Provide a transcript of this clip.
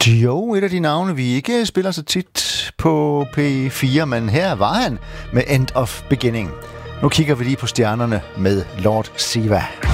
Jo, et af de navne, vi ikke spiller så tit på P4, men her var han med End of Beginning. Nu kigger vi lige på stjernerne med Lord Siva.